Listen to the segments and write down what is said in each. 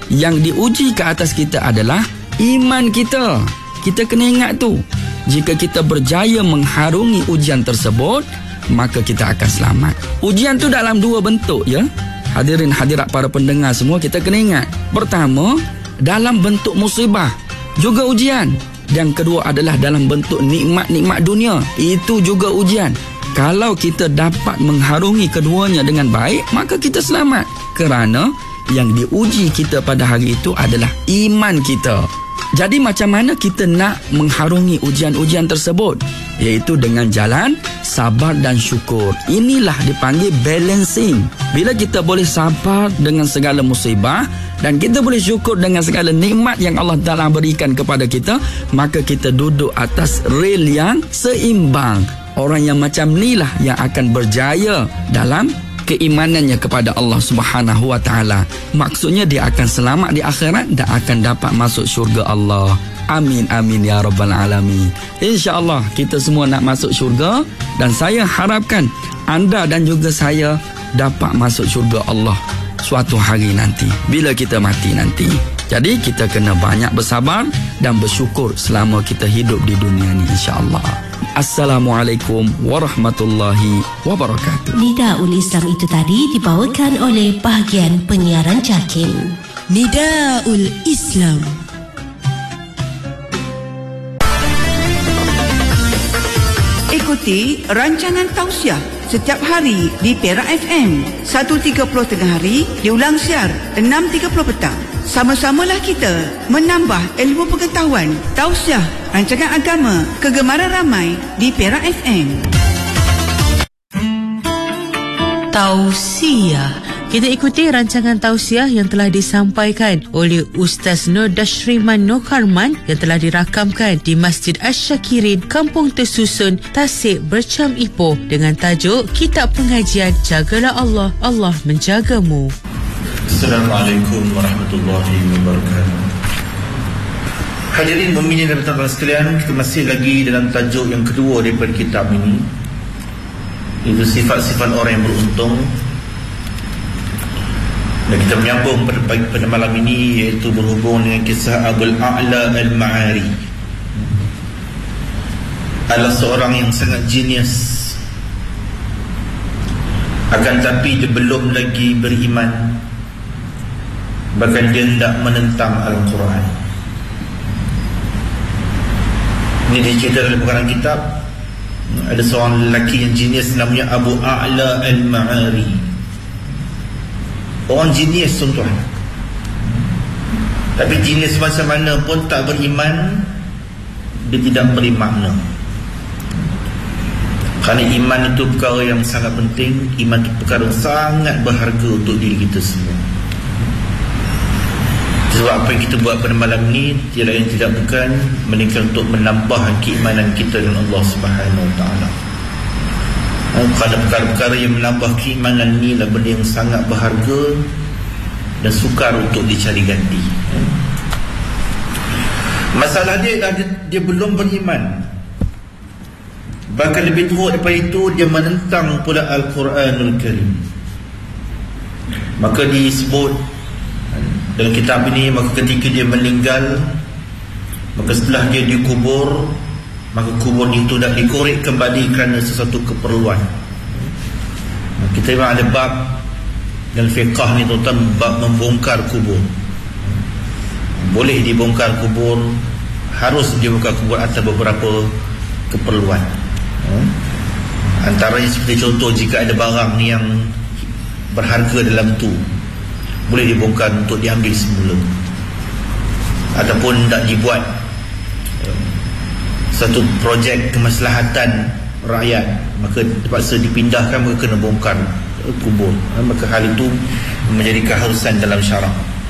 Yang diuji ke atas kita adalah iman kita. Kita kena ingat tu. Jika kita berjaya mengharungi ujian tersebut, maka kita akan selamat. Ujian tu dalam dua bentuk ya. Hadirin hadirat para pendengar semua, kita kena ingat. Pertama, dalam bentuk musibah, juga ujian. Yang kedua adalah dalam bentuk nikmat-nikmat dunia, itu juga ujian. Kalau kita dapat mengharungi keduanya dengan baik, maka kita selamat. Kerana yang diuji kita pada hari itu adalah iman kita. Jadi macam mana kita nak mengharungi ujian-ujian tersebut? Iaitu dengan jalan sabar dan syukur. Inilah dipanggil balancing. Bila kita boleh sabar dengan segala musibah dan kita boleh syukur dengan segala nikmat yang Allah Ta'ala berikan kepada kita, maka kita duduk atas rel yang seimbang. Orang yang macam inilah yang akan berjaya dalam keimanannya kepada Allah Subhanahu wa Ta'ala. Maksudnya dia akan selamat di akhirat dan akan dapat masuk syurga Allah. Amin amin ya rabbal alamin. InsyaAllah kita semua nak masuk syurga, dan saya harapkan anda dan juga saya dapat masuk syurga Allah suatu hari nanti, bila kita mati nanti. Jadi kita kena banyak bersabar dan bersyukur selama kita hidup di dunia ni, insyaAllah. Assalamualaikum warahmatullahi wabarakatuh. Nidaul Islam itu tadi dibawakan oleh bahagian penyiaran JAKIM. Nidaul Islam. Ikuti rancangan tausiah setiap hari di Perak FM 1.30 tengah hari, diulang siar 6.30 petang. Sama-samalah kita menambah ilmu pengetahuan. Tausiah rancangan agama kegemaran ramai di Perak FM. Tausiah. Kita ikuti rancangan tausiah yang telah disampaikan oleh Ustaz Nur Dashriman Nokarman yang telah dirakamkan di Masjid Asy-Syakirin, Kampung Tersusun, Tasik, Bercam Ipoh, dengan tajuk Kitab Pengajian Jagalah Allah, Allah Menjagamu. Assalamualaikum warahmatullahi wabarakatuh. Hadirin mukminin dan pendengar sekalian, kita masih lagi dalam tajuk yang kedua daripada kitab ini, itu sifat-sifat orang yang beruntung. Dan kita menyambung pada malam ini, iaitu berhubung dengan kisah Abul A'la Al-Ma'ari. Adalah seorang yang sangat jenius, akan tapi dia belum lagi beriman, bahkan dia hendak menentang Al-Quran. Ini dicerita dalam bukan kitab. Ada seorang lelaki yang jenius namanya Abu A'la Al-Ma'ari. Orang jenius tuan-tuan, tapi jenius macam mana pun tak beriman, dia tidak beri makna. Kerana iman itu perkara yang sangat penting. Iman itu perkara yang sangat berharga untuk diri kita semua. Sebab apa yang kita buat pada malam ini tiada yang tidak bukan melainkan untuk menambah keimanan kita dengan Allah Subhanahu Wa Taala. Pada perkara-perkara yang menambah keimanan ni adalah benda yang sangat berharga dan sukar untuk dicari ganti. Masalah dia adalah dia belum beriman. Bahkan lebih teruk daripada itu, dia menentang pula Al-Quranul Karim. Maka disebut dalam kitab ini, maka ketika dia meninggal, maka setelah dia dikubur, maka kubur itu dah dikorek kembali kerana sesuatu keperluan. Kita memang ada bab dalam fiqah ni tuan-tuan, bab membongkar kubur. Boleh dibongkar kubur, harus dibongkar kubur atas beberapa keperluan. Antaranya seperti contoh, jika ada barang yang berharga dalam tu, boleh dibongkar untuk diambil semula. Ataupun tak dibuat satu projek kemaslahatan rakyat, maka terpaksa dipindahkan, maka kena bongkar kubur. Maka hal itu menjadi keharusan dalam syarak.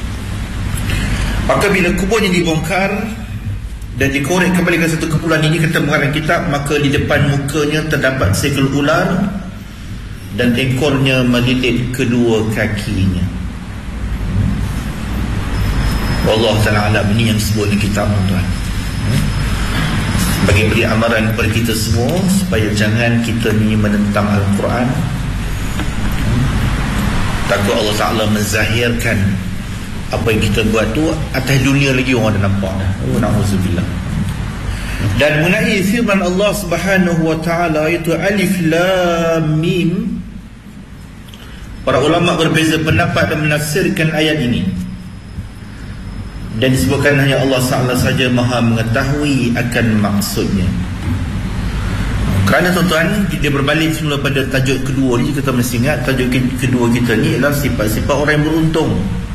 Maka bila kuburnya dibongkar dan dikorek kembali ke satu keperluan ini, kata pengarang kitab, maka di depan mukanya terdapat seekor ular dan ekornya melilit kedua kakinya. Allah Ta'ala alam, ini yang disebut di kitab, tuan-tuan. Bagi beri amaran kepada kita semua supaya jangan kita ni menentang Al-Quran. Takut Allah Ta'ala menzahirkan apa yang kita buat tu atas dunia lagi orang dah nampak dah. Na'udzubillah. Dan mengenai firman Allah Subhanahu wa taala iaitu alif lam mim, para ulama berbeza pendapat dan menafsirkan ayat ini. Dan disebutkan hanya Allah Ta'ala saja maha mengetahui akan maksudnya. Kerana tuan-tuan, kita berbalik semula pada tajuk kedua ni. Kita mesti ingat tajuk kedua kita ni adalah sifat-sifat orang yang beruntung.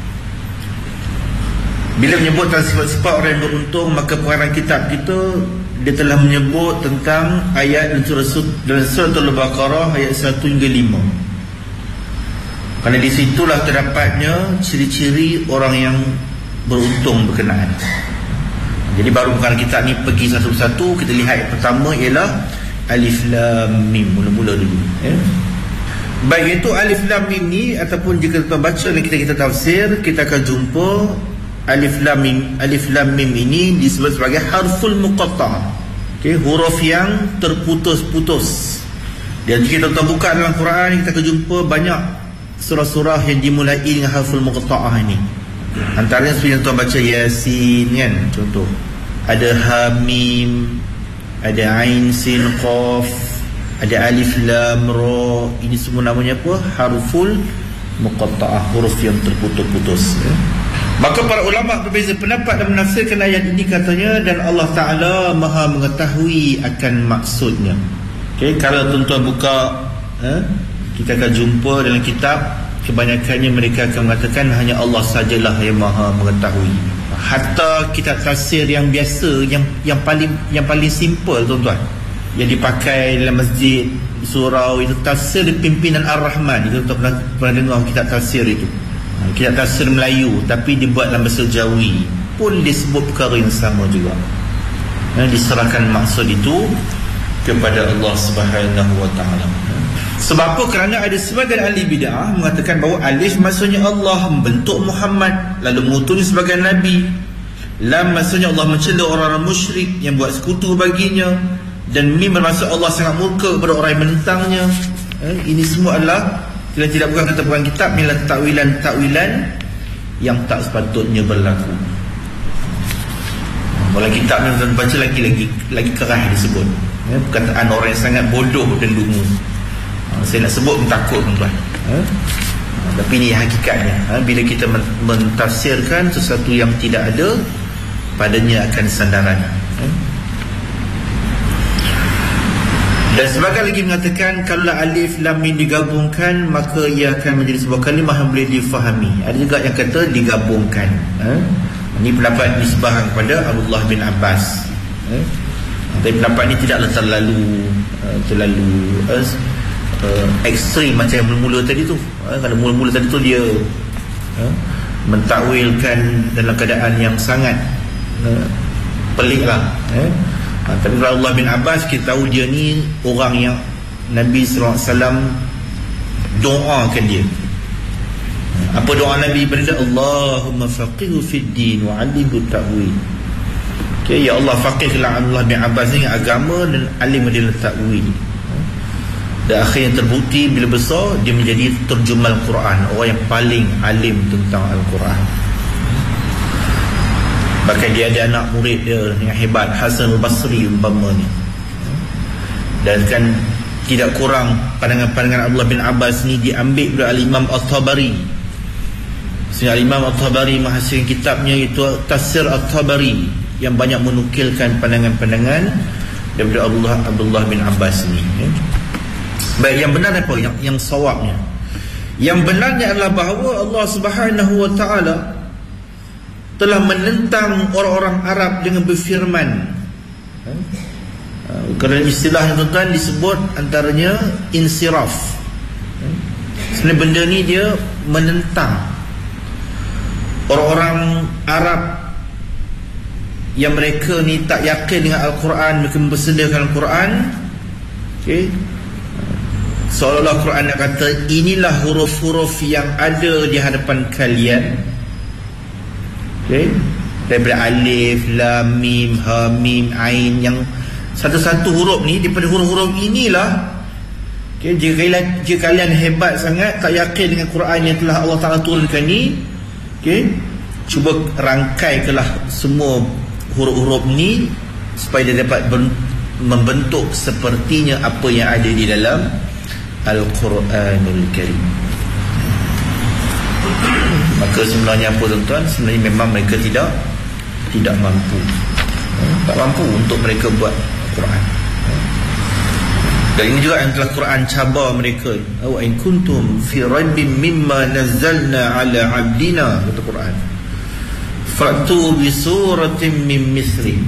Bila menyebut tentang sifat-sifat orang yang beruntung, maka pengarang kitab kita dia telah menyebut tentang ayat dalam surah Al-Baqarah ayat 1 hingga 5. Kerana di situlah terdapatnya ciri-ciri orang yang beruntung berkenaan. Jadi baru pengarang kitab ni pergi satu-satu. Kita lihat yang pertama ialah alif lam mim, mula-mula dulu, ya. Baik, itu alif lam mim ni, ataupun jika kita baca dan kita tafsir, kita akan jumpa alif lam mim ini disebut sebagai harful muqatta'. Okey, huruf yang terputus-putus. Dan jika kita buka dalam Quran, kita akan jumpa banyak surah-surah yang dimulai dengan harful muqatta'ah ini. Antaranya seperti yang tuan baca Yasin kan, contoh. Ada Hamim, ada Ain Sin Qaf, ada Alif Lam Ra. Ini semua namanya apa? Harful muqatta'ah, huruf yang terputus-putus, ya. Maka para ulama berbeza pendapat dan menafsirkan ayat ini, katanya, dan Allah Ta'ala maha mengetahui akan maksudnya. Okay, kalau tuan-tuan buka, kita akan jumpa dalam kitab, kebanyakannya mereka akan mengatakan hanya Allah sajalah yang maha mengetahui. Hatta kitab tafsir yang biasa, yang paling simple tuan-tuan, yang dipakai dalam masjid, surau, itu tafsir pimpinan Ar-Rahman. Itu tuan pernah dengar kitab tafsir itu, kitab tafsir Melayu tapi dibuat dalam bahasa Jawi, pun disebut perkara yang sama juga. Diserahkan maksud itu kepada Allah Subhanahu wa taala. Sebab apa? Kerana ada sebagian ahli bid'ah mengatakan bahawa alif maksudnya Allah membentuk Muhammad lalu mengutusnya sebagai Nabi. Lam maksudnya Allah mencela orang-orang musyrik yang buat sekutu baginya. Dan mim bermaksud Allah sangat murka kepada orang yang menentangnya. Ini semua adalah tidak bukan kata perang kitab, ialah takwilan-takwilan yang tak sepatutnya berlaku. Dalam kitab ni baca lagi keras disebut, perkataan orang yang sangat bodoh dan dungu. Saya nak sebut pun takut tuan-tuan. Tapi ini hakikatnya. Bila kita mentafsirkan sesuatu yang tidak ada, padanya akan sandaran. Dan sebagian lagi mengatakan kalau alif lam mim digabungkan, maka ia akan menjadi sebuah kalimah yang boleh difahami. Ada juga yang kata digabungkan. Ini pendapat nisbah kepada Abdullah bin Abbas. Tapi pendapat ini tidaklah terlalu ekstrim macam yang mula-mula tadi tu. Kerana mula-mula tadi tu dia mentakwilkan dalam keadaan yang sangat pelik lah. Tapi kalau Allah bin Abbas, kita tahu dia ni orang yang Nabi SAW doakan dia. Apa doa Nabi pada dia? Allahumma faqihu fid din wa 'allimhu ta'wil. Okay, ya Allah, faqihlah Allah bin Abbas ni agama dan alim dia ta'wil. Dan akhirnya terbukti bila besar dia menjadi terjumal Quran, orang yang paling alim tentang Al-Quran. Bahkan dia ada anak murid dia yang hebat, Hasan al-Basri umpama ni. Dan kan tidak kurang pandangan-pandangan Abdullah bin Abbas ni diambil oleh Al-Imam At-Tabari. Sehingga Al-Imam At-Tabari menghasilkan kitabnya itu Tafsir At-Tabari yang banyak menukilkan pandangan-pandangan daripada Abdullah bin Abbas ni. Baik, yang benar apa? Yang sawabnya. Yang benarnya adalah bahawa Allah Subhanahu wa taala telah menentang orang-orang Arab dengan berfirman. Kerana istilah yang tuan-tuan disebut antaranya insiraf. Sebenarnya benda ni dia menentang orang-orang Arab yang mereka ni tak yakin dengan Al-Quran, mereka mempersendakan Al-Quran. Okay, seolah-olah Quran nak kata inilah huruf-huruf yang ada di hadapan kalian. Okay, daripada alif, lam, mim, ha, mim, ain, yang satu-satu huruf ni daripada huruf-huruf inilah. Okay, jika kalian hebat sangat, tak yakin dengan Quran yang telah Allah Ta'ala turunkan ni, okay, cuba rangkaikelah semua huruf-huruf ni supaya dia dapat membentuk sepertinya apa yang ada di dalam Al-Quranul Karim. Maka sebenarnya apa tuan-tuan? Sebenarnya memang mereka tidak mampu. Tak mampu untuk mereka buat Quran. Dan ini juga yang telah Quran cabar mereka. Wa in kuntum fi raibin mimma nazzalna ala 'abdina, kata Quran, fa'tu bi suratin min misli.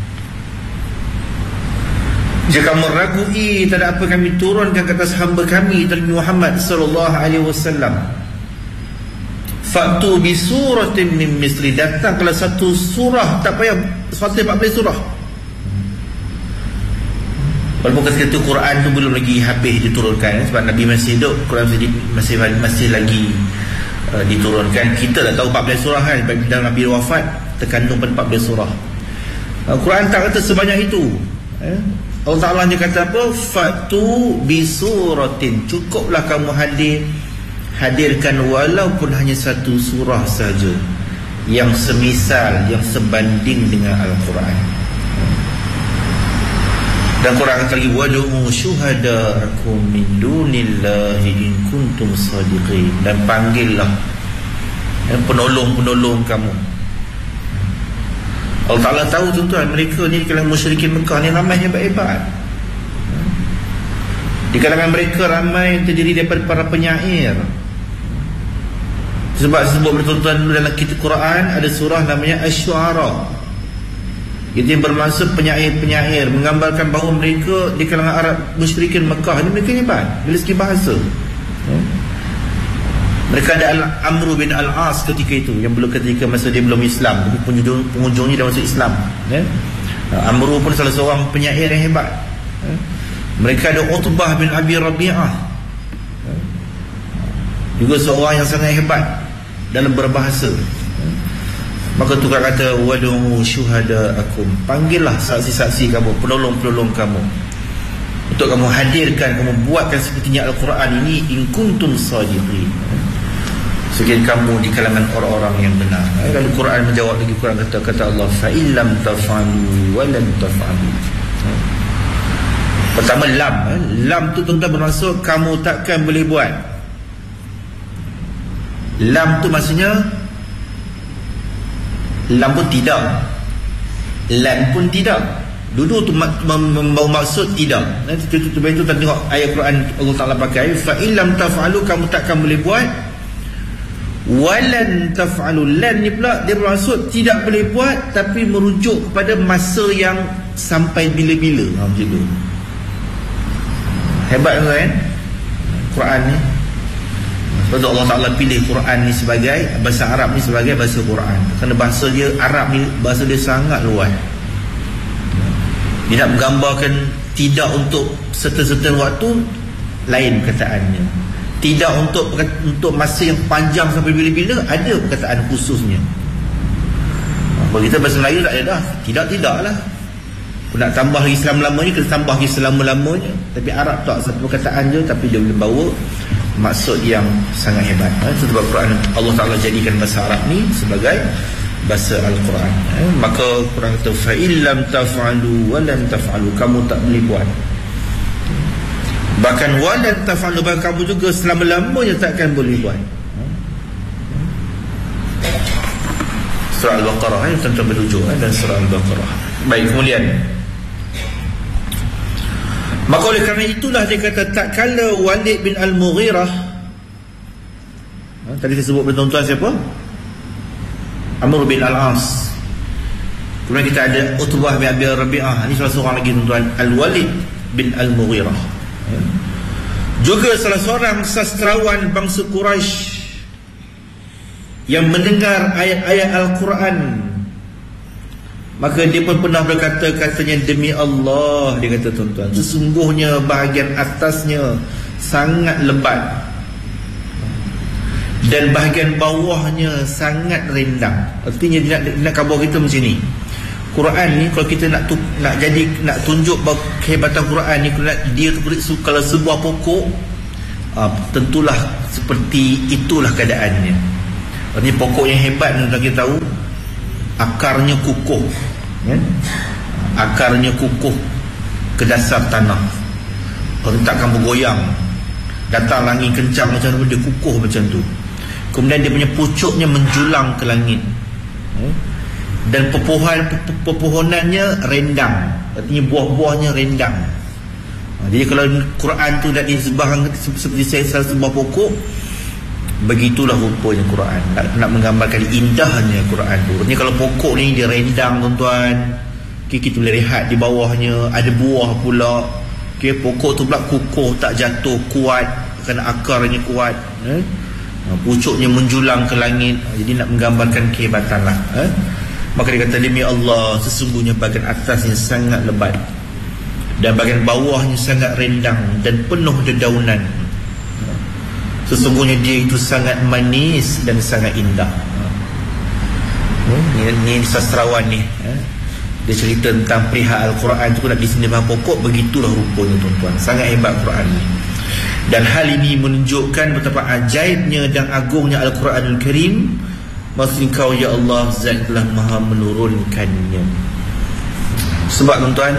Jika kamu ragui terhadap apa kami turunkan ke atas hamba kami Nabi Muhammad sallallahu alaihi wasallam, fa'tu bi suratin min misli, datanglah satu surah, tak payah 114 surah. Walaupun ketika itu Quran tu belum lagi habis diturunkan, sebab Nabi masih hidup, Quran masih lagi diturunkan. Kita dah tahu 14 surah kan, dalam Nabi wafat terkandung pada 14 surah. Quran tak kata sebanyak itu. Allah Ta'ala hanya kata apa? Fatu bisuratin, cukuplah kamu hadirkan walaupun hanya satu surah saja yang semisal, yang sebanding dengan Al-Quran. Dan Quran kata lagi, wad'u syuhada'akum min dunillahi in kuntum sadiqin, dan panggillah penolong-penolong kamu. Allah Ta'ala tahu tuan-tuan, mereka ni di kalangan musyrikin Mekah ni ramai hebat-hebat. Di kalangan mereka ramai yang terdiri daripada para penyair. Sebab sebut tuan-tuan dalam kitab Quran ada surah namanya Asy-Syu'ara. Itu yang bermaksud penyair-penyair, menggambarkan bahawa mereka di kalangan Arab musyrikin Mekah ni mereka hebat dari segi bahasa. Mereka ada Amr bin Al-As ketika itu, yang belum, ketika masa dia belum Islam, tapi pengunjungnya dah masuk Islam. Amr pun salah seorang penyair yang hebat. Mereka ada Utbah bin Abi Rabi'ah, juga seorang yang sangat hebat dalam berbahasa. Maka Tuhan kata, wad'u syuhada'akum, panggillah saksi-saksi kamu, penolong-penolong kamu, untuk kamu hadirkan, kamu buatkan sepertinya Al-Quran ini in kuntum sadiqin, sekiranya kamu di kalangan orang-orang yang benar. Lalu Quran menjawab lagi, Quran kata Allah, fa illam taf'alu wa lam taf'alu. Pertama lam, lam tu tuan-tuan bermaksud kamu takkan boleh buat. Lam tu maksudnya lam pun tidak, lan pun tidak. Dua-dua tu membawa maksud tidak. Nanti itu tengok ayat Quran Allah Ta'ala pakai, fa illam taf'alu, kamu takkan boleh buat, walan taf'alu, lan ni pula dia bermaksud tidak boleh buat, tapi merujuk kepada masa yang sampai bila-bila. Macam tu. Hebat kan Quran ni. Sebab Allah Ta'ala pilih Quran ni sebagai, bahasa Arab ni sebagai bahasa Quran, kerana bahasa dia Arab ni, bahasa dia sangat luas. Dia nak menggambarkan tidak untuk serta-serta waktu, lain perkataannya. Tidak untuk masa yang panjang sampai bila-bila, ada perkataan khususnya. Bagi kita bahasa Melayu tak ada dah, tidak lah. Nak tambah lagi selama-lamanya, kena tambah lagi selama-lamanya. Tapi Arab tak satu perkataan je, tapi dia boleh bawa maksud yang sangat hebat. Sebab Quran Allah Ta'ala jadikan bahasa Arab ni sebagai bahasa Al-Quran. Maka Quran kata, fa illam taf'alu wa lan taf'alu, kamu tak boleh buat. Bahkan wa lan taf'alu, bahkan kamu juga selama-lamanya takkan boleh buat. Surah Al-Baqarah yang tentang merujuk, dan surah Al-Baqarah. Baik, kemudian maka oleh kerana itulah dia kata, tak kala Walid bin Al-Mughirah, tadi saya sebut tuan-tuan siapa? Amr bin Al-As. Kemudian kita ada Utbah bin Abi Rabi'ah. Ini salah seorang lagi tuan-tuan, Al-Walid bin Al-Mughirah, juga salah seorang sastrawan bangsa Quraisy yang mendengar ayat-ayat Al-Quran. Maka dia pun pernah berkata, katanya, demi Allah, dia kata tuan-tuan, sesungguhnya bahagian atasnya sangat lebat dan bahagian bawahnya sangat rendang. Artinya dia nak khabar kita macam ni. Quran ni kalau kita nak tunjuk kehebatan Quran ni, dia kalau sebuah pokok, tentulah seperti itulah keadaannya. Ini pokok yang hebat ni kita tahu, akarnya kukuh, akarnya kukuh ke dasar tanah. Orang takkan bergoyang. Datang angin kencang macam tu, dia kukuh macam tu. Kemudian dia punya pucuknya menjulang ke langit, dan pepohonannya rendang. Artinya buah-buahnya rendang. Jadi kalau Quran tu dah disebahkan seperti saya sebuah pokok, begitulah rupanya Quran. Nak menggambarkan indahnya Quran tu. Artinya kalau pokok ni dia rendang, tuan-tuan, kita boleh rehat di bawahnya. Ada buah pula. Pokok tu pula kukuh, tak jatuh, kuat kerana akarnya kuat, pucuknya menjulang ke langit. Jadi nak menggambarkan kehebatan lah. Maka dia kata, demi Allah, sesungguhnya bahagian atasnya sangat lebat dan bahagian bawahnya sangat rendang dan penuh dedaunan. Sesungguhnya dia itu sangat manis dan sangat indah. Ini sastrawan ni, dia cerita tentang perihal Al-Quran tu nak disembah pokok. Begitulah rupanya, tuan-tuan. Sangat hebat Quran ni. Dan hal ini menunjukkan betapa ajaibnya dan agungnya Al-Quranul Karim. Maksud kau ya Allah, Zat telah maha menurunkannya. Sebab, tuan-tuan,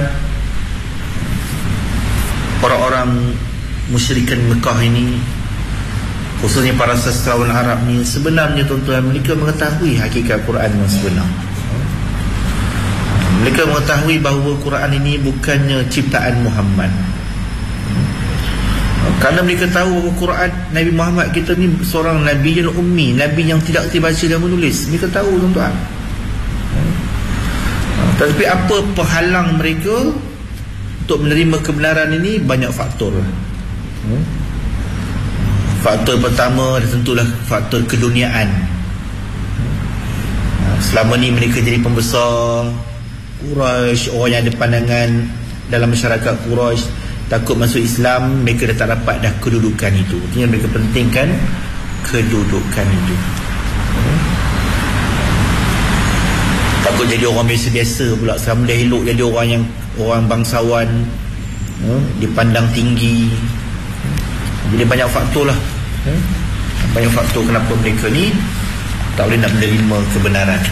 orang-orang musyrikan Mekah ini, khususnya para sastrawan Arab ni, sebenarnya, tuan-tuan, mereka mengetahui hakikat Quran yang sebenar. Mereka mengetahui bahawa Quran ini bukannya ciptaan Muhammad. Kerana mereka tahu bahawa Quran Nabi Muhammad kita ni seorang Nabi yang ummi, Nabi yang tidak baca dan menulis. Mereka tahu, tuan-tuan. Tapi apa penghalang mereka untuk menerima kebenaran ini? Banyak faktor. Faktor pertama tentulah faktor keduniaan. Selama ni mereka jadi pembesar Quraisy, orang yang ada pandangan dalam masyarakat Quraisy, takut masuk Islam, mereka dah tak dapat dah kedudukan itu. Artinya mereka pentingkan kedudukan itu. Takut jadi orang biasa-biasa pula. Selama dah elok jadi orang bangsawan, dipandang tinggi. Jadi banyak faktor lah. Banyak faktor kenapa mereka ni tak boleh nak menerima kebenaran.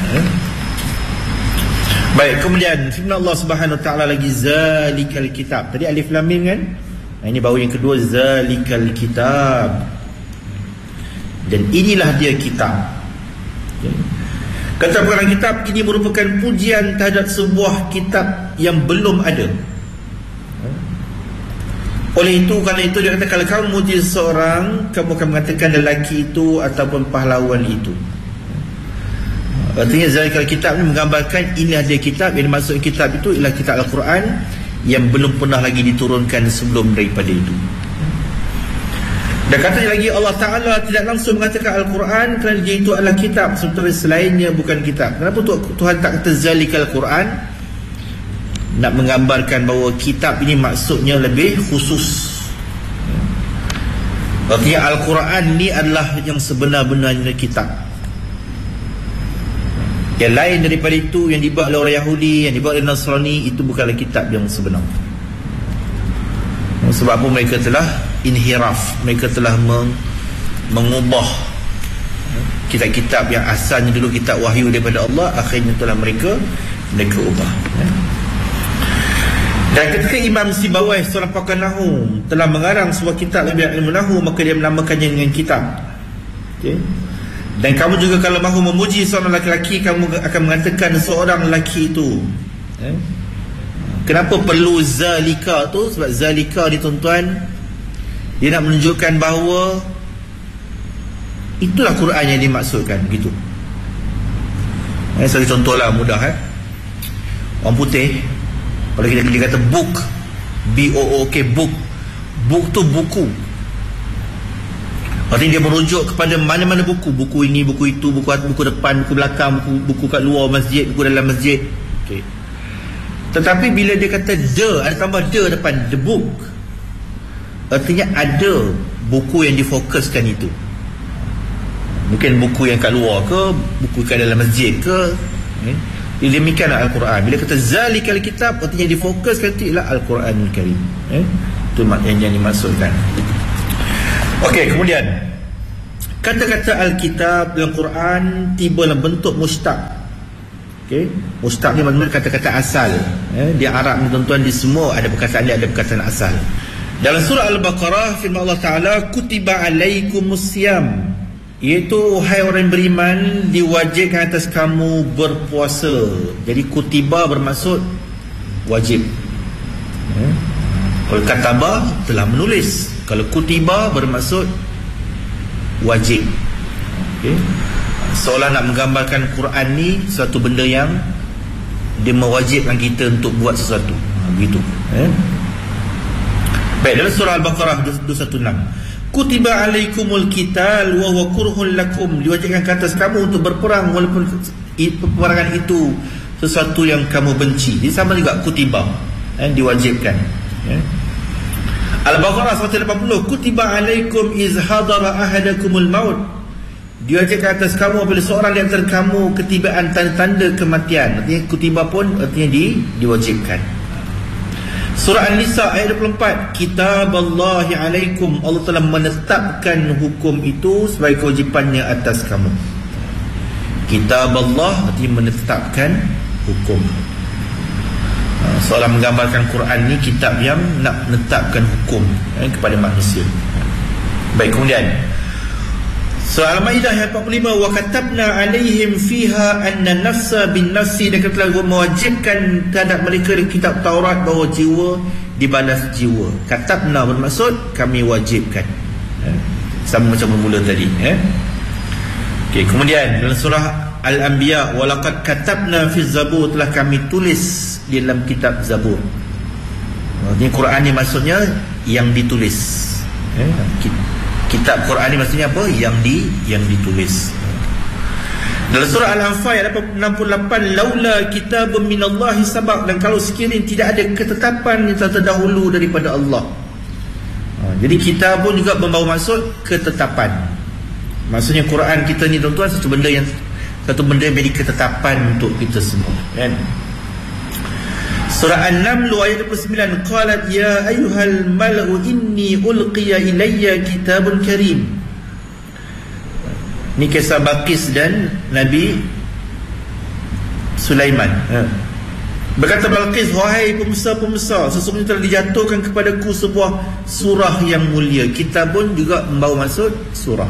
Baik, kemudian firman Allah Subhanahu Wa Taala lagi, zalikal kitab. Tadi alif lam mim kan? Ini baru yang kedua, zalikal kitab. Dan inilah dia kitab. Kata perkataan kitab ini merupakan pujian terhadap sebuah kitab yang belum ada. Oleh itu, kerana itu dia kata, kalau kamu muji seseorang, kamu akan mengatakan lelaki itu ataupun pahlawan itu. Artinya zalikal kitab ni menggambarkan ini ada kitab. Yang dimaksud kitab itu ialah kitab Al-Quran yang belum pernah lagi diturunkan sebelum daripada itu. Dan katanya lagi, Allah Ta'ala tidak langsung mengatakan Al-Quran kerana dia itu adalah kitab, sementara selainnya bukan kitab. Kenapa Tuhan tak kata zalikal Quran? Nak menggambarkan bahawa kitab ini maksudnya lebih khusus. Artinya Al-Quran ni adalah yang sebenar-benarnya kitab. Yang lain daripada itu, yang dibuat oleh orang Yahudi, yang dibuat oleh Nasrani, itu bukanlah kitab yang sebenar. Sebab apa? Mereka telah inhiraf, mereka telah mengubah kitab-kitab yang asalnya dulu kitab wahyu daripada Allah, akhirnya telah mereka ubah. Dan ketika Imam Sibawai, seorang pakar Nahu, telah mengarang sebuah kitab lebih ilmu Nahu, maka dia menamakannya dengan kitab. Dan kamu juga kalau mahu memuji seorang lelaki, kamu akan mengatakan seorang lelaki itu. Kenapa perlu zalika tu? Sebab zalika ni, tuan-tuan, dia nak menunjukkan bahawa itulah Quran yang dimaksudkan. Begitu. Satu contohlah mudah. Orang putih, kalau dia kata book, B-O-O-K, book. Book tu buku. Artinya dia merujuk kepada mana-mana buku. Buku ini, buku itu, buku depan, buku belakang, buku kat luar masjid, buku dalam masjid. Okay. Tetapi bila dia kata the, ada tambah the depan, the book, artinya ada buku yang difokuskan itu. Mungkin buku yang kat luar ke, buku kat dalam masjid ke. Demikianlah Al-Quran. Bila kata zalikal kitab, artinya difokuskan itu ialah Al-Quranul Karim. Itu yang dimaksudkan. Okey, kemudian Kata-kata Alkitab dalam Quran tiba dalam bentuk mustaq. Okey, mustaq ni maknanya kata-kata asal. Di Arab ni tuan-tuan, di semua ada perkataan dia, ada perkataan asal. Dalam surah Al-Baqarah firman Allah Taala, kutiba alaikumusiyam, iaitu wahai orang beriman, diwajibkan atas kamu berpuasa. Jadi kutiba bermaksud wajib. Kalau kataba telah menulis, kalau kutiba bermaksud wajib. Okay. Seolah nak menggambarkan Quran ni suatu benda yang dia mewajibkan kita untuk buat sesuatu. Begitu. Baik, dalam surah Al-Baqarah 216, kutiba alaikumul qital wa huwa kurhun lakum, diwajibkan ke atas kamu untuk berperang walaupun peperangan itu sesuatu yang kamu benci. Ini sama juga kutiba, diwajibkan. Al-Baqarah 180, kutiba alaikum iz hadara ahadakumul maut, diwajibkan atas kamu apabila seorang di antara kamu ketibaan tanda-tanda kematian. Artinya kutiba pun artinya diwajibkan. Surah An-Nisa ayat 24, kitaballahi alaikum, Allah telah menetapkan hukum itu sebagai kewajipannya atas kamu. Kitaballah artinya menetapkan hukum. Seolah menggambarkan Quran ni kitab yang nak menetapkan hukum kepada manusia. Baik, kemudian surah Al-Maidah ayat 45, wa katabna alaihim fiha anna nafsa bin nafsi, dan telah mewajibkan terhadap mereka di kitab Taurat bahawa jiwa dibalas jiwa. Katabna bermaksud kami wajibkan. Sama macam bermula tadi. Okey, kemudian dalam surah Al-Anbiya, wa laqad katabna fi Zabur, telah kami tulis di dalam kitab Zabur. Artinya Quran ni maksudnya yang ditulis. Kitab Quran ni maksudnya apa? Yang ditulis. Dalam surah Al-Anfal ayat 68, laula kitabun minallahi sabaq, dan kalau sekiranya tidak ada ketetapan yang telah terdahulu daripada Allah. Jadi kitab pun juga membawa maksud ketetapan. Maksudnya Quran kita ni tuan-tuan satu benda yang menjadi ketetapan untuk kita semua, kan? Surah An-Naml ayat 29, qalat ya ayyuhal mala'u inni ulqiya ilayya kitabun karim. Ini kisah Balqis dan Nabi Sulaiman. Berkata Balqis, wahai pembesar-pembesar, sesungguhnya telah dijatuhkan kepadaku sebuah surah yang mulia. Kitabun juga membawa maksud surah.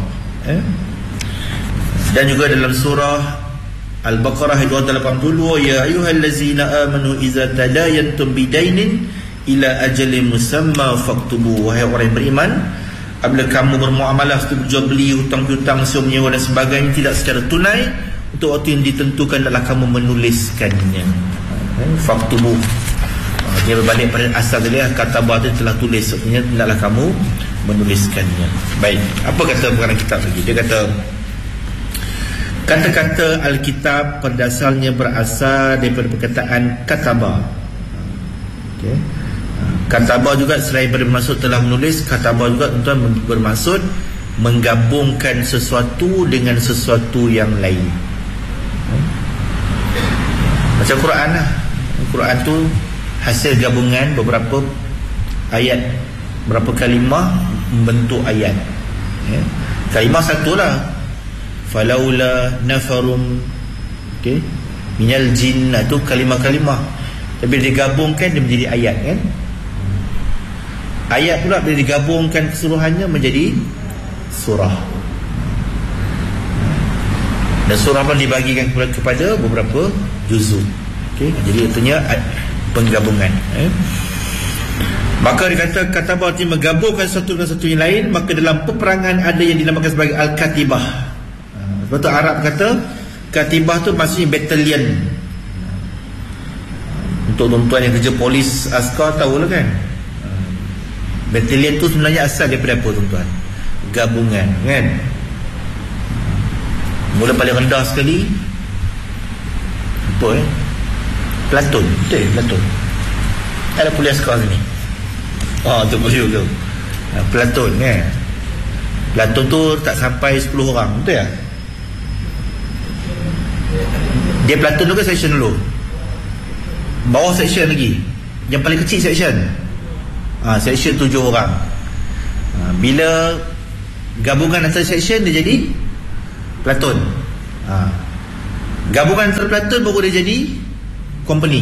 Dan juga dalam surah Al-Baqarah ayat 282, ya ayyuhallazina amanu idza tadayantum bidainin ila ajalin musamma faktubu, wahai orang yang beriman, apabila kamu bermuamalah untuk jual beli, hutang piutang, sewa menyewa dan sebagainya tidak secara tunai, untuk waktu yang ditentukan adalah kamu menuliskannya. Faktubu, dia berbalik pada asal dia, kata bahasa telah tulis, artinya hendaklah kamu menuliskannya. Baik, apa kata pengarang kitab lagi? Dia kata kata-kata Alkitab pada asalnya berasal daripada perkataan kataba. Okay. Kataba juga selain bermaksud telah menulis, kataba juga tuan-tuan bermaksud menggabungkan sesuatu dengan sesuatu yang lain. Macam Quran lah. Quran tu hasil gabungan beberapa ayat, beberapa kalimah membentuk ayat. Kalimah satu lah, falaula nafarum, okay, minal jinn, tu kalimah-kalimah, tapi digabungkan dia menjadi ayat, kan? Ayat pula bila digabungkan keseluruhannya menjadi surah. Dan surah pun dibagikan kepada beberapa juzuk. Okay, jadi itunya penggabungan. Maka dikata katabah artinya menggabungkan satu dengan satu yang lain. Maka dalam peperangan ada yang dinamakan sebagai Al-Katibah. Sebab tu Arab kata Katibah tu maksudnya battalion. Untuk tuan-tuan yang kerja polis, askar tahulah kan, battalion tu sebenarnya asal daripada apa tuan-tuan? Gabungan, kan? Mula paling rendah sekali apa Platon. Betul, Platon. Ada polis askar sini. Tu polis tu. Platon, kan? Platon tu tak sampai 10 orang, betul ya? Dia Platon tu kan section dulu, bawah section lagi, yang paling kecil section, section 7 orang. Bila Gabungan antara section dia jadi platoon. Gabungan antara platoon baru dia jadi company.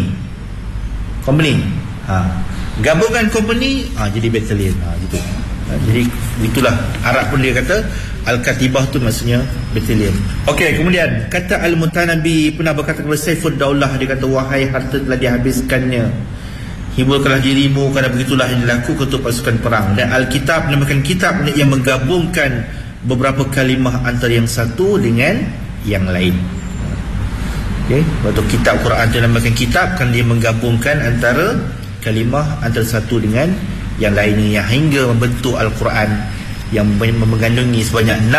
Gabungan company jadi battalion. Gitu. Jadi itulah Arab pun dia kata Al-Katibah tu maksudnya battalion. Okey, kemudian kata Al-Mutanabi pernah berkata kepada Saifud Daulah, dia kata, wahai harta telah dihabiskannya, hiburkanlah dirimu kerana begitulah yang dilakukan untuk pasukan perang. Dan Alkitab menamakan kitab yang menggabungkan beberapa kalimah antara yang satu dengan yang lain. Okey, waktu kitab Quran dinamakan kitab kan dia menggabungkan antara kalimah antara satu dengan yang lainnya, yang hingga membentuk Al-Quran yang mengandungi sebanyak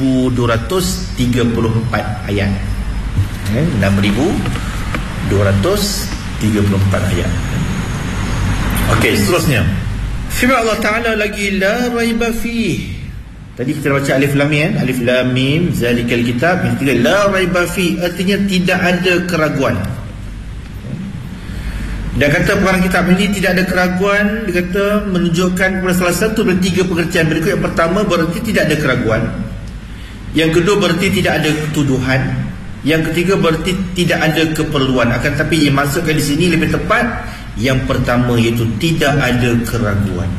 6,234 ayat. 6,234 ayat. Okey, seterusnya firman Allah Ta'ala lagi, la raiba fih. Tadi kita baca alif lam mim, alif lam mim zalikal kitab. Yang ketiga la raiba fih, artinya tidak ada keraguan. Dan kata pengarang kitab ini tidak ada keraguan, dia kata menunjukkan kepada salah satu dari tiga pengertian berikut. Yang pertama berarti tidak ada keraguan, yang kedua berarti tidak ada tuduhan, yang ketiga berarti tidak ada keperluan. Akan tapi yang masukkan di sini lebih tepat yang pertama, iaitu tidak ada keraguan.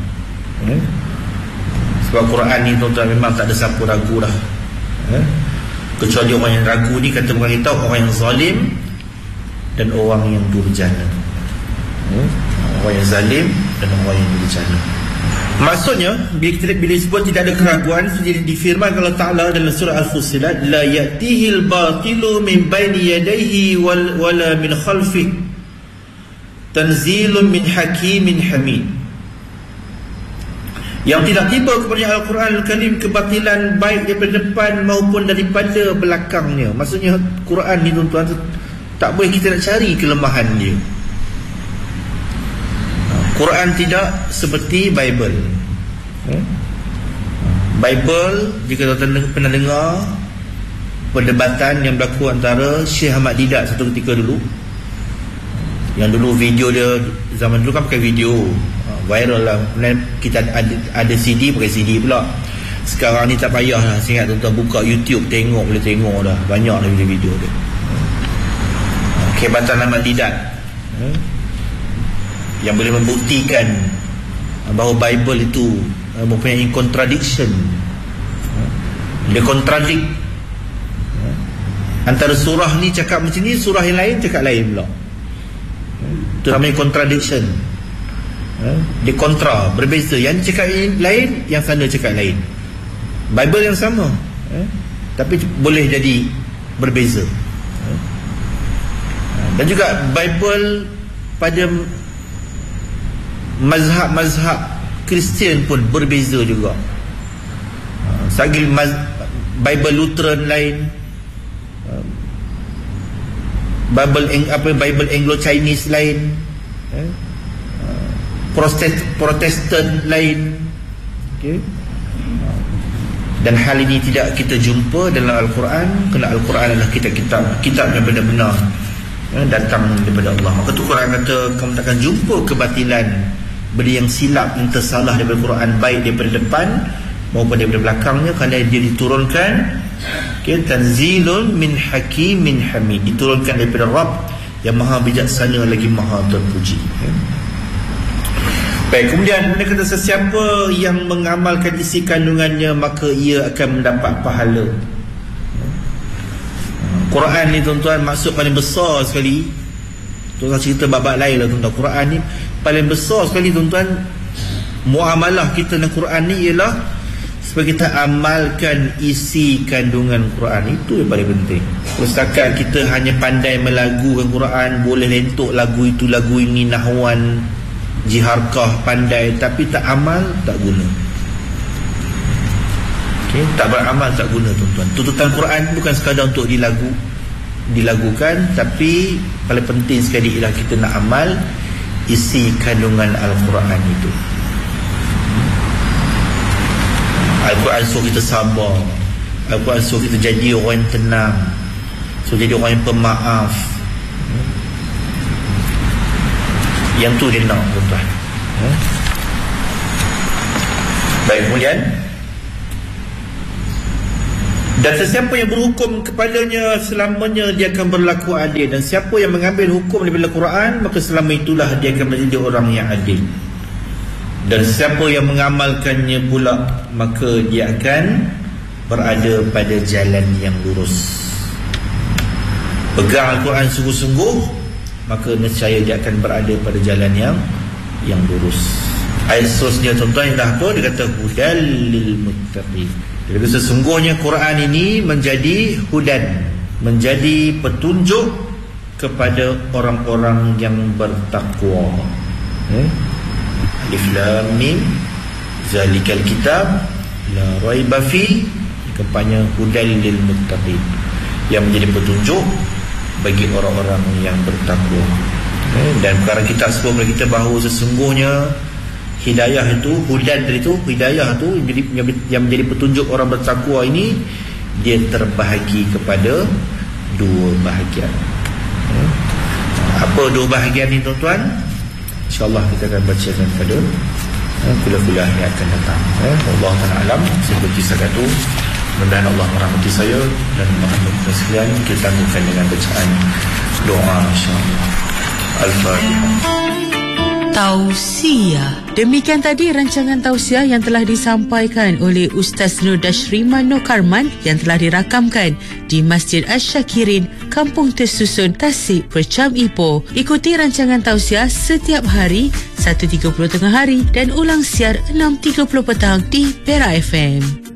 Sebab Quran ni tuan-tuan memang tak ada siapa ragu dah, kecuali orang yang ragu ni kata pengarang kitab orang yang zalim dan orang yang durjana. Orang yang zalim dan orang yang durjana. Maksudnya bila disebut tidak ada keraguan, jadi difirmankan Allah Ta'ala dalam surah Al-Fussilat, la ya'tihil batilu min baini yadayhi wala min khalfih tanzilun min hakimin hamid. Yang tidak tiba kepada Al-Quran Al-Karim kebatilan baik daripada depan maupun daripada belakangnya. Maksudnya Quran ni tuan-tuan tak boleh kita nak cari kelemahan dia. Quran tidak seperti Bible. Bible, jika tuan-tuan pernah dengar perdebatan yang berlaku antara Syekh Ahmad Didat satu ketika dulu, yang dulu video dia, zaman dulu kan pakai video, viral lah. Kemudian kita ada CD, pakai CD pula. Sekarang ni tak payah lah. Saya ingat tuan-tuan buka YouTube, boleh tengok dah, banyak lah video-video dia. Kehebatan Ahmad Didat yang boleh membuktikan bahawa Bible itu mempunyai contradiction. Dia kontradik. Antara surah ni cakap macam ni, surah yang lain cakap lain pula. Itu namanya contradiction. Dia kontra, berbeza. Yang cakap lain, yang sana cakap lain. Bible yang sama, tapi boleh jadi berbeza. Dan juga Bible pada mazhab Kristian pun berbeza juga. Sagi Bible Lutheran lain, Bible Anglo-Chinese lain, Protestan lain. Okay. Dan hal ini tidak kita jumpa dalam Al-Quran, kerana Al-Quran adalah kitab yang benar-benar datang daripada Allah. Maka tu Quran kata kamu takkan jumpa kebatilan, benda yang silap, yang tersalah daripada Quran, baik daripada depan maupun daripada belakangnya, kerana dia diturunkan tanzilun min hakimin hamid, diturunkan daripada Rabb yang maha bijaksana lagi maha terpuji. Baik, kemudian dia kata sesiapa yang mengamalkan isi kandungannya maka ia akan mendapat pahala. Quran ni tuan-tuan maksud paling besar sekali. Tuan-tuan cerita bab-bab lain lah tuan-tuan. Quran ni paling besar sekali tuan-tuan. Muamalah kita dengan Quran ni ialah supaya kita amalkan isi kandungan Quran. Itu yang paling penting. Setakat kita hanya pandai melagukan Quran, boleh lentuk lagu itu lagu ini, nahwan, jiharkah, pandai, tapi tak amal, tak guna. Okay, tak beramal, tak guna tuan-tuan. Tuntutan Quran bukan sekadar untuk dilagukan, tapi paling penting sekali ialah kita nak amal isi kandungan Al-Quran itu. Al-Quran suruh kita sabar, Al-Quran suruh kita jadi orang yang tenang, suruh jadi orang yang pemaaf. Yang tu dia nak tuan-tuan. Baik, kemudian Dan sesiapa yang berhukum kepadanya, selamanya dia akan berlaku adil. Dan siapa yang mengambil hukum daripada Quran, maka selama itulah dia akan menjadi orang yang adil. Dan siapa yang mengamalkannya pula, maka dia akan berada pada jalan yang lurus. Pegang Al-Quran sungguh-sungguh, maka nescaya dia akan berada pada jalan yang lurus. Ayat seterusnya tuan-tuan dah apa? Dia kata hudal lil muttaqin. Jadi sesungguhnya Quran ini menjadi hudan, menjadi petunjuk kepada orang-orang yang bertakwa. Alif Lam Mim, zalikal kitab la raiba fi, kepannya hudal lil muttaqin, yang menjadi petunjuk bagi orang-orang yang bertakwa. Dan perkara kita sebut kepada kita bahawa sesungguhnya hidayah itu, hudan itu, hidayah itu yang menjadi petunjuk orang bertakwa ini, dia terbahagi kepada dua bahagian. Apa dua bahagian ini tuan-tuan? InsyaAllah kita akan bacakan pada kuliah-kuliah yang akan datang. Allah Ta'ala alam. Saya berkisah itu, mudah-mudahan Allah merahmati saya dan merahmati sekalian. Kita tangguhkan dengan bacaan doa insyaAllah. Al-Fatihah. Tausiah. Demikian tadi rancangan tausiah yang telah disampaikan oleh Ustaz Nur Dashriman Nokarman yang telah dirakamkan di Masjid Asy-Syakirin, Kampung Tersusun, Tasik, Percam Ipoh. Ikuti rancangan tausiah setiap hari 1.30 tengah hari dan ulang siar 6.30 petang di Perak FM.